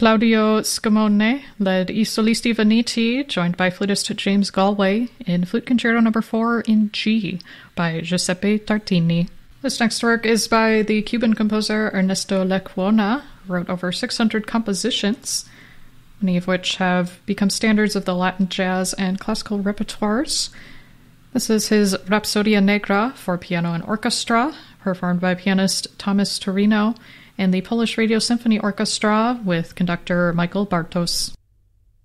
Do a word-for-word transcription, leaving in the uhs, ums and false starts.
Claudio Scamone led I Solisti Veneti, joined by flutist James Galway, in Flute Concerto Number four in G by Giuseppe Tartini. This next work is by the Cuban composer Ernesto Lecuona, who wrote over six hundred compositions, many of which have become standards of the Latin jazz and classical repertoires. This is his Rapsodia Negra for piano and orchestra, performed by pianist Thomas Torino and the Polish Radio Symphony Orchestra with conductor Michael Bartos.